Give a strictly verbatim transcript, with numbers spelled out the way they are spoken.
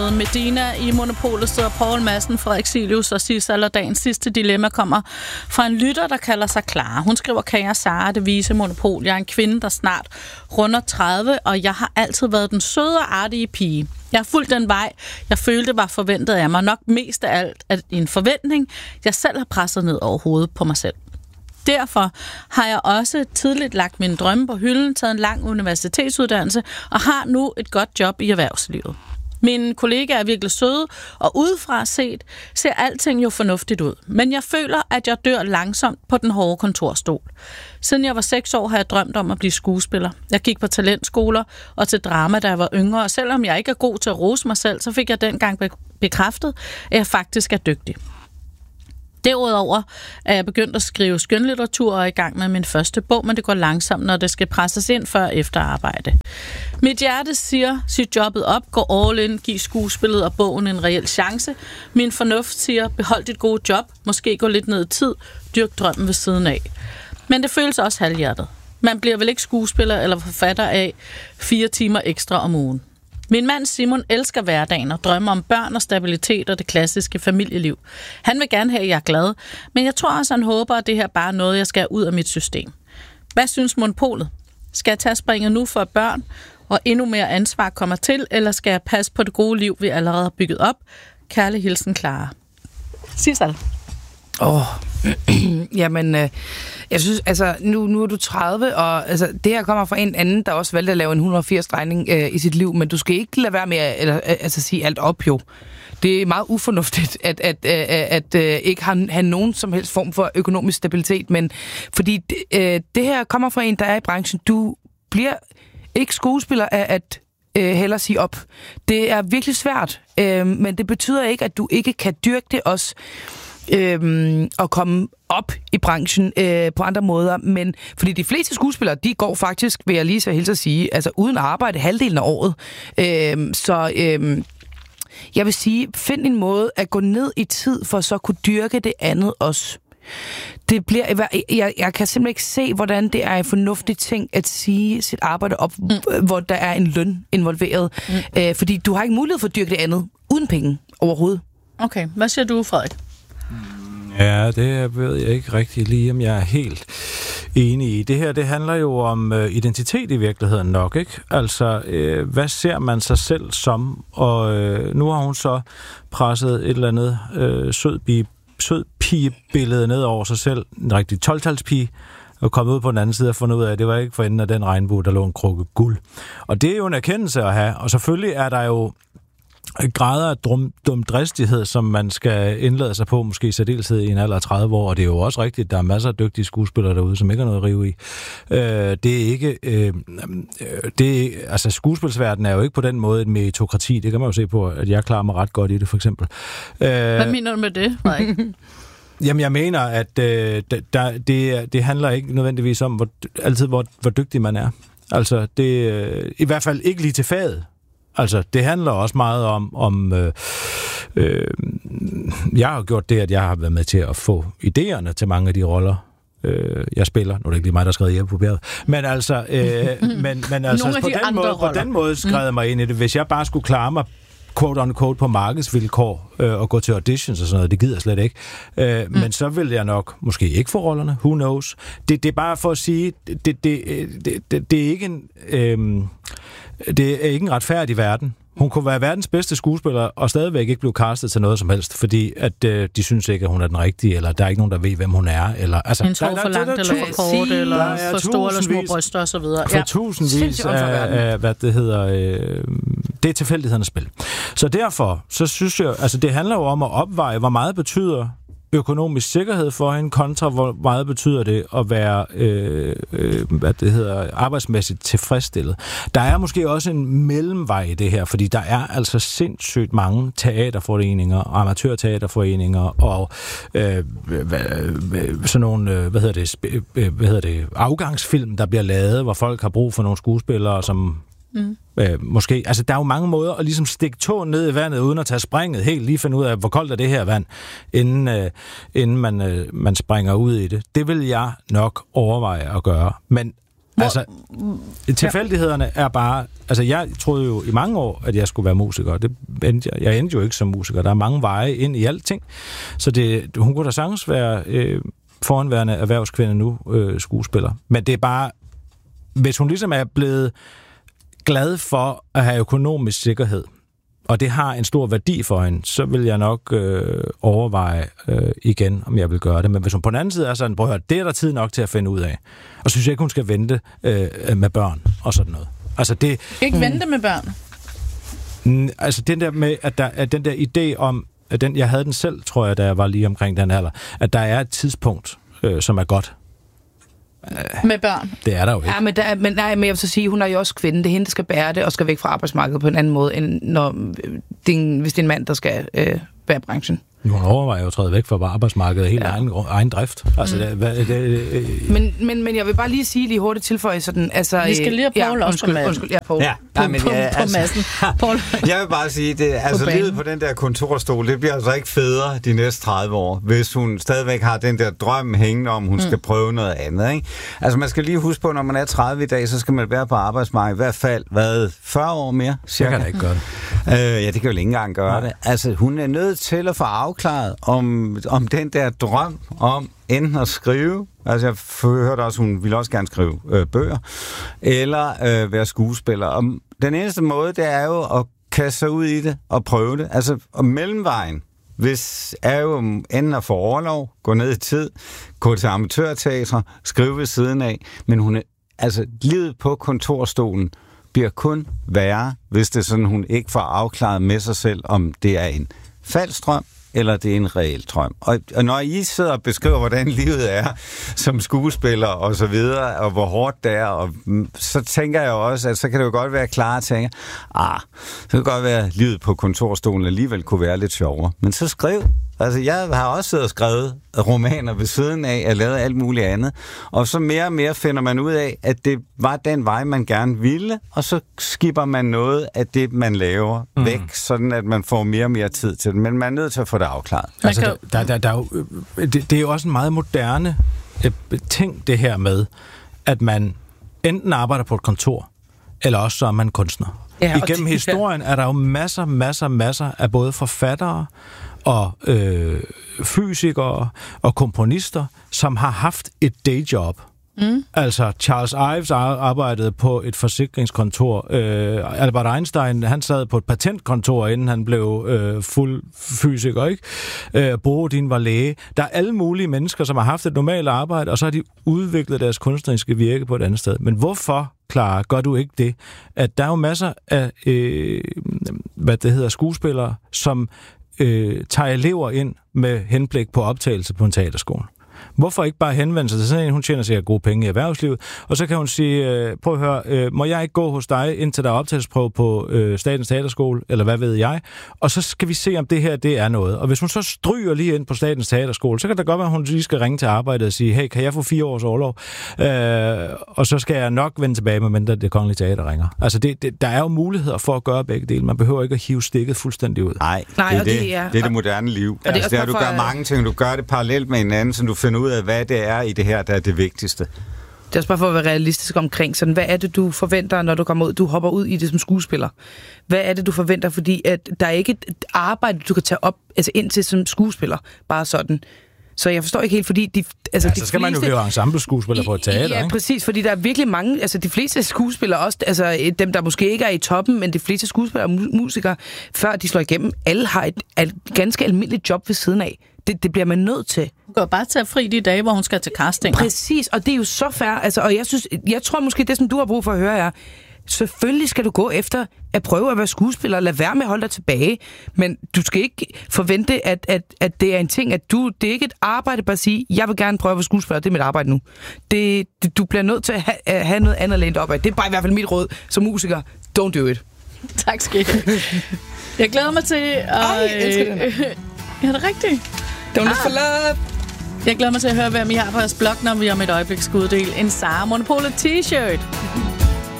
Medina i Monopolet sidder Poul Madsen, Frederik Silius og Sissel, og dagens sidste dilemma kommer fra en lytter, der kalder sig Clara. Hun skriver: Kære Sara, det vise Monopol. Jeg er en kvinde, der snart runder tredive, og jeg har altid været den søde og artige pige. Jeg har fulgt den vej, jeg følte var forventet af mig, nok mest af alt at en forventning, jeg selv har presset ned over hovedet på mig selv. Derfor har jeg også tidligt lagt mine drømme på hylden, taget en lang universitetsuddannelse og har nu et godt job i erhvervslivet. Mine kollegaer er virkelig søde, og udefra set ser alting jo fornuftigt ud. Men jeg føler, at jeg dør langsomt på den hårde kontorstol. Siden jeg var seks år, har jeg drømt om at blive skuespiller. Jeg gik på talentskoler og til drama, da jeg var yngre, og selvom jeg ikke er god til at rose mig selv, så fik jeg dengang bekræftet, at jeg faktisk er dygtig. Derudover er jeg begyndt at skrive skønlitteratur og er i gang med min første bog, men det går langsomt, når det skal presses ind før efter arbejde. Mit hjerte siger, sit jobbet op, gå all in, giv skuespillet og bogen en reel chance. Min fornuft siger, behold dit gode job, måske gå lidt ned i tid, dyrk drømmen ved siden af. Men det føles også halvhjertet. Man bliver vel ikke skuespiller eller forfatter af fire timer ekstra om ugen. Min mand Simon elsker hverdagen og drømmer om børn og stabilitet og det klassiske familieliv. Han vil gerne have, at jeg er glad, men jeg tror også, han håber, at det her bare er noget, jeg skal ud af mit system. Hvad synes Monopolet? Skal jeg tage springet nu for børn, og endnu mere ansvar kommer til, eller skal jeg passe på det gode liv, vi allerede har bygget op? Kærlig hilsen, Clara. Sissel. Åh, oh. Jamen, øh, jeg synes, altså, nu, nu er du tredive, og altså, det her kommer fra en anden, der også valgte at lave en et hundrede og firs-drejning øh, i sit liv, men du skal ikke lade være med at eller, altså, sige alt op, jo. Det er meget ufornuftigt, at, at, at, at, at uh, ikke have, have nogen som helst form for økonomisk stabilitet, men fordi uh, det her kommer fra en, der er i branchen. Du bliver ikke skuespiller af at uh, hellere sige op. Det er virkelig svært, uh, men det betyder ikke, at du ikke kan dyrke det også uh, og komme op i branchen uh, på andre måder. Men fordi de fleste skuespillere, de går faktisk, vil jeg lige så hilse at sige, altså uden arbejde halvdelen af året. Uh, så... Uh, Jeg vil sige, find en måde at gå ned i tid, for så at kunne dyrke det andet også. Det bliver, jeg, jeg kan simpelthen ikke se, hvordan det er en fornuftig ting at sige sit arbejde op, mm. hvor der er en løn involveret. Mm. Øh, fordi du har ikke mulighed for at dyrke det andet uden penge overhovedet. Okay, hvad siger du, Frederik? Ja, det ved jeg ikke rigtig lige, om jeg er helt enig i. Det her, det handler jo om øh, identitet i virkeligheden nok, ikke? Altså, øh, hvad ser man sig selv som? Og øh, nu har hun så presset et eller andet øh, sød, bi, sød pigebillede ned over sig selv, en rigtig tolv-talspige, og kommet ud på den anden side og fundet ud af, at det var ikke for enden af den regnbue, der lå en krukke guld. Og det er jo en erkendelse at have, og selvfølgelig er der jo grader af dum, dumdristighed, som man skal indlade sig på, måske i særdeleshed i en alder af tredive år, og det er jo også rigtigt, at der er masser af dygtige skuespillere derude, som ikke har noget at rive i. Øh, det er ikke... Øh, det, altså, skuespilsverdenen er jo ikke på den måde et meritokrati. Det kan man jo se på, at jeg klarer mig ret godt i det, for eksempel. Øh, Hvad mener du med det, Frederik? Jamen, jeg mener, at øh, der, det, det handler ikke nødvendigvis om, hvor, altid hvor, hvor dygtig man er. Altså, det øh, i hvert fald ikke lige til faget. Altså, det handler også meget om, om øh, øh, jeg har gjort det, at jeg har været med til at få idéerne til mange af de roller, øh, jeg spiller. Nu er det ikke lige mig, der har skrevet hjemme på bjerget. Men altså, øh, men, men altså på, den måde, på den måde skrev jeg mig ind i det. Hvis jeg bare skulle klare mig quote on quote på markedsvilkår øh, og gå til auditions og sådan noget, det gider jeg slet ikke. Øh, mm. Men så vil jeg nok måske ikke få rollerne. Who knows? Det, det er bare for at sige, det, det, det, det, det er ikke en... Øh, Det er ikke en retfærdig verden. Hun kunne være verdens bedste skuespiller, og stadigvæk ikke blive castet til noget som helst, fordi at, øh, de synes ikke, at hun er den rigtige, eller der er ikke nogen, der ved, hvem hun er. Eller, altså, en tår for langt, eller for kort, eller for store eller små bryster, og så videre. For ja. tusindvis af, af, hvad det hedder, øh, det er tilfældighedernes spil. Så derfor, så synes jeg, altså det handler jo om at opveje, hvor meget betyder økonomisk sikkerhed for hende, kontra hvor meget betyder det at være øh, øh, hvad det hedder, arbejdsmæssigt tilfredsstillet. Der er måske også en mellemvej i det her, fordi der er altså sindssygt mange teaterforeninger, amatørteaterforeninger og øh, sådan nogle hvad hedder det, hvad hedder det, afgangsfilm, der bliver lavet, hvor folk har brug for nogle skuespillere, som Mm. Øh, måske, altså der er jo mange måder at ligesom stikke tåen ned i vandet, uden at tage springet helt, lige finde ud af, hvor koldt er det her vand, inden, øh, inden man, øh, man springer ud i det. Det vil jeg nok overveje at gøre. Men Hvor... Altså, tilfældighederne er bare... Altså, jeg troede jo i mange år, at jeg skulle være musiker. Det endte jeg. jeg endte jo ikke som musiker. Der er mange veje ind i alting. Så det, hun kunne da sagtens være øh, foranværende erhvervskvinde nu, øh, skuespiller. Men det er bare... Hvis hun ligesom er blevet glad for at have økonomisk sikkerhed, og det har en stor værdi for hende, så vil jeg nok øh, overveje øh, igen, om jeg vil gøre det. Men hvis hun på den anden side er sådan, prøv at høre, det er der tid nok til at finde ud af. Og så synes jeg ikke, hun skal vente øh, med børn og sådan noget. Altså det... Ikke mm, vente med børn? N- altså den der med, at, der, at den der idé om, at den, jeg havde den selv, tror jeg, da jeg var lige omkring den alder, at der er et tidspunkt, øh, som er godt. Med børn? Det er der jo ikke. Ja, men, der, men, nej, men jeg vil så sige, hun er jo også kvinde. Det er hende, der skal bære det, og skal væk fra arbejdsmarkedet på en anden måde, end når, det en, hvis det er en mand, der skal øh, bære branchen. Hun overvejer jo at træde væk fra arbejdsmarkedet helt ja. egen, egen drift. Altså, mm. det, hvad, det, øh, men, men, men jeg vil bare lige sige, lige hurtigt tilføje sådan... Altså, vi skal lige have Poul ja, også undskyld, undskyld, ja, Poul. Ja, på, ja, men, på, ja, på altså, massen. Poul. Jeg vil bare sige, det, altså på livet på den der kontorstol, det bliver altså ikke federe de næste tredive år, hvis hun stadigvæk har den der drøm hængende om, hun mm. skal prøve noget andet. Ikke? Altså man skal lige huske på, når man er tredive i dag, så skal man være på arbejdsmarkedet i hvert fald, hvad, fyrre år mere? Cirka? Jeg kan da ikke gøre det. Øh, ja, det kan jo ikke engang gøre Nej. det. Altså hun er nødt til at få afklaret, om, om den der drøm om enten at skrive, altså jeg hørte også, hun ville også gerne skrive øh, bøger, eller øh, være skuespiller. Og den eneste måde, det er jo at kaste sig ud i det og prøve det. Altså og mellemvejen, hvis er jo enten at få overlov, gå ned i tid, gå til amatørteatre, skrive ved siden af, men hun er, altså livet på kontorstolen bliver kun værre, hvis det er sådan, hun ikke får afklaret med sig selv, om det er en falsk drøm, eller det er en reel drøm. Og, og når I sidder og beskriver, hvordan livet er som skuespiller og så videre, og hvor hårdt det er, og, så tænker jeg også, at så kan det jo godt være klar at tænke, ah, så kan det godt være, at livet på kontorstolen alligevel kunne være lidt sjovere. Men så skriv. Altså, jeg har også siddet og skrevet romaner ved siden af, og lavet alt muligt andet. Og så mere og mere finder man ud af, at det var den vej, man gerne ville, og så skipper man noget af det, man laver mm. væk, sådan at man får mere og mere tid til det. Men man er nødt til at få det afklaret. Altså, der, der, der, der er jo, det, det er jo også en meget moderne øh, ting, det her med, at man enten arbejder på et kontor, eller også så er man kunstner. Ja, Igennem det, historien er der jo masser, masser, masser af både forfattere og øh, fysikere og komponister, som har haft et dayjob. Mm. Altså, Charles Ives arbejdede på et forsikringskontor. Øh, Albert Einstein, han sad på et patentkontor, inden han blev øh, fuld fysiker, ikke? Øh, Borodin var læge. Der er alle mulige mennesker, som har haft et normalt arbejde, og så har de udviklet deres kunstneriske virke på et andet sted. Men hvorfor, Clara, gør du ikke det? At der er jo masser af, øh, hvad det hedder, skuespillere, som øh, tager elever ind med henblik på optagelse på en teaterskole. Hvorfor ikke bare henvende sig til sådan en, hun tjener sig gode penge i erhvervslivet, og så kan hun sige, øh, prøv at høre, øh, må jeg ikke gå hos dig, indtil der er optagelsesprøve på øh, Statens Teaterskole, eller hvad ved jeg, og så skal vi se, om det her, det er noget. Og hvis hun så stryger lige ind på Statens Teaterskole, så kan det godt være, at hun lige skal ringe til arbejdet og sige, hey, kan jeg få fire års orlov? Øh, og så skal jeg nok vende tilbage, medmindre det Kongelige Teater ringer. Altså, det, det, der er jo muligheder for at gøre begge dele. Man behøver ikke at hive stikket fuldstændig ud. Nej, det, det, det, er, det er det moderne liv. Ja, altså, det er, du gør mange ting, du gør det parallelt med hinanden, så du finder ud af, hvad det er i det her, der er det vigtigste. Det er også bare for at være realistisk omkring sådan, hvad er det, du forventer, når du kommer ud, du hopper ud i det som skuespiller? Hvad er det, du forventer? Fordi at der er ikke et arbejde, du kan tage op altså ind til som skuespiller, bare sådan. Så jeg forstår ikke helt, fordi de, altså, ja, de så skal fleste, man jo blive ensemble-skuespiller på et teater, ja, ikke? Præcis, fordi der er virkelig mange, altså de fleste skuespillere også, altså dem, der måske ikke er i toppen, men de fleste skuespillere og musikere, før de slår igennem, alle har et, et ganske almindeligt job ved siden af. Det, det bliver man nødt til. Hun kan bare tage fri de dage, hvor hun skal til casting. Præcis, og det er jo så fair. Altså, og jeg synes, jeg tror måske, det som du har brug for at høre er, selvfølgelig skal du gå efter at prøve at være skuespiller, lad være med at holde dig tilbage, men du skal ikke forvente, at, at, at det er en ting, at du, det er ikke et arbejde, bare at sige, jeg vil gerne prøve at være skuespiller, det er mit arbejde nu. Det, det, du bliver nødt til at have, at have noget andet lænt op af. Det er bare i hvert fald mit råd som musiker. Don't do it. Tak skal I have. Jeg glæder mig til at... Ej, jeg elsker den. Ja, det er rigtigt. Don't look for love. Jeg glæder mig til at høre, hvem I har på jeres blog, når vi om et øjeblik skal uddele en Sara Monopolet t-shirt.